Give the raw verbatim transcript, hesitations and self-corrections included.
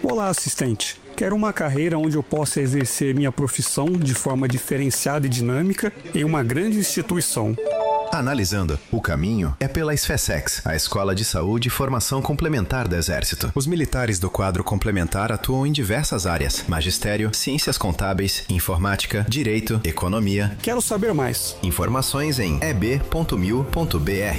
Olá, assistente. Quero uma carreira onde eu possa exercer minha profissão de forma diferenciada e dinâmica em uma grande instituição. Analisando, o caminho é pela SFSEX, a Escola de Saúde e Formação Complementar do Exército. Os militares do quadro complementar atuam em diversas áreas: magistério, ciências contábeis, informática, direito, economia. Quero saber mais. Informações em e b ponto mil ponto b r.